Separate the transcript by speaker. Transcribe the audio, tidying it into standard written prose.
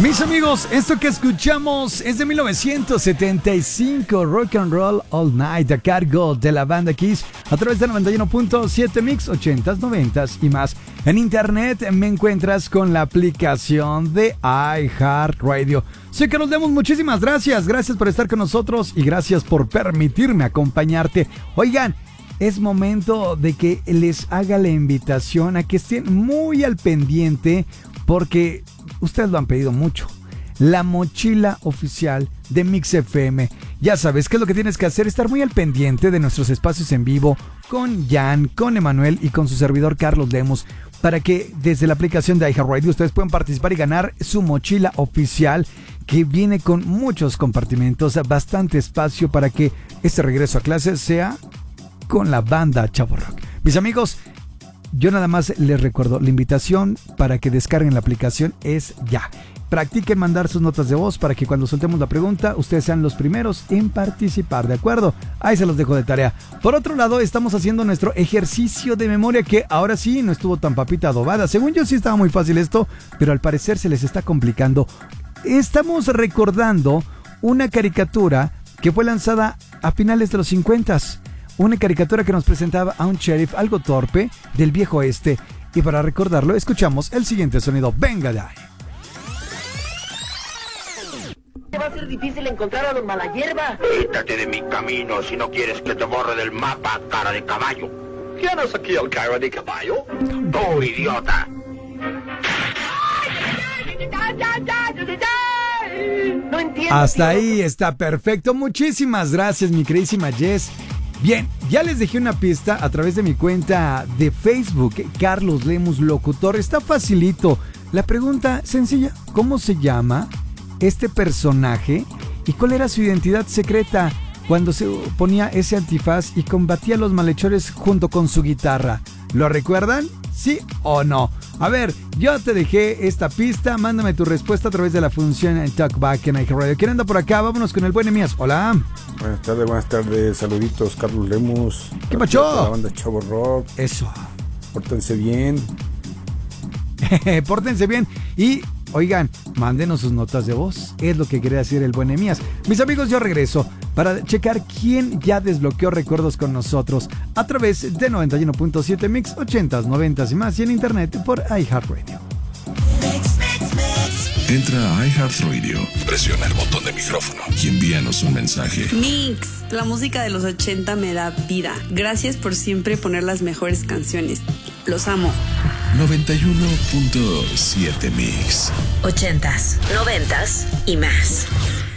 Speaker 1: Mis amigos, esto que escuchamos es de 1975, Rock and Roll All Night, a cargo de la banda Kiss, a través de 91.7 Mix, 80s, 90s y más. En internet me encuentras con la aplicación de iHeartRadio. Soy Carlos Lemus, muchísimas gracias por estar con nosotros y gracias por permitirme acompañarte. Oigan, es momento de que les haga la invitación a que estén muy al pendiente porque ustedes lo han pedido mucho. La mochila oficial de Mix FM. Ya sabes qué es lo que tienes que hacer, estar muy al pendiente de nuestros espacios en vivo con Jan, con Emanuel y con su servidor Carlos Lemus, para que desde la aplicación de iHeartRadio ustedes puedan participar y ganar su mochila oficial, que viene con muchos compartimentos, bastante espacio para que este regreso a clases sea con la banda Chavo Rock. Mis amigos, yo nada más les recuerdo, la invitación para que descarguen la aplicación es ya. Practiquen mandar sus notas de voz para que cuando soltemos la pregunta, ustedes sean los primeros en participar, ¿de acuerdo? Ahí se los dejo de tarea. Por otro lado, estamos haciendo nuestro ejercicio de memoria, que ahora sí no estuvo tan papita adobada. Según yo sí estaba muy fácil esto, pero al parecer se les está complicando. Estamos recordando una caricatura que fue lanzada a finales de los 50s. Una caricatura que nos presentaba a un sheriff algo torpe del viejo oeste. Y para recordarlo, escuchamos el siguiente sonido. ¡Venga de ahí!
Speaker 2: Va a ser difícil encontrar a don Malahierba.
Speaker 3: Quítate de mi camino si no quieres que te borre del mapa, cara de caballo.
Speaker 4: ¿Quién es aquí el cara de caballo?
Speaker 3: ¡Tú, idiota!
Speaker 2: No entiendo.
Speaker 1: Hasta ahí está perfecto. Muchísimas gracias, mi queridísima Jess. Bien, ya les dejé una pista a través de mi cuenta de Facebook, Carlos Lemus Locutor. Está facilito. La pregunta sencilla: ¿cómo se llama este personaje y cuál era su identidad secreta cuando se ponía ese antifaz y combatía a los malhechores junto con su guitarra? ¿Lo recuerdan? ¿Sí o no? A ver, yo te dejé esta pista. Mándame tu respuesta a través de la función Talkback en iHeartRadio. ¿Quién anda por acá? Vámonos con el buen Emías. Hola.
Speaker 5: Buenas tardes. Saluditos, Carlos Lemus.
Speaker 1: ¿Qué pacho?
Speaker 5: La banda Chavo Rock.
Speaker 1: Eso.
Speaker 5: Pórtense bien.
Speaker 1: Pórtense bien. Y, oigan, mándenos sus notas de voz. Es lo que quería decir el buen Emías. Mis amigos, yo regreso para checar quién ya desbloqueó recuerdos con nosotros a través de 91.7 Mix, 80s, 90s y más, y en internet por iHeartRadio.
Speaker 6: Entra a iHeartRadio, presiona el botón de micrófono y envíanos un mensaje.
Speaker 7: Mix, la música de los 80 me da vida. Gracias por siempre poner las mejores canciones. Los amo.
Speaker 6: 91.7 Mix.
Speaker 8: 80s, 90s y más.